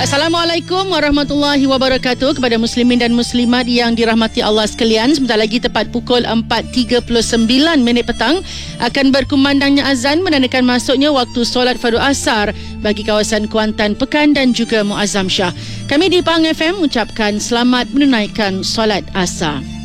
Assalamualaikum warahmatullahi wabarakatuh kepada muslimin dan muslimat yang dirahmati Allah sekalian. Sebentar lagi tepat pukul 4.39 petang akan berkumandangnya azan menandakan masuknya waktu solat fardu asar bagi kawasan Kuantan, Pekan dan juga Muazzam Shah. Kami di Pahang FM mengucapkan selamat menunaikan solat asar.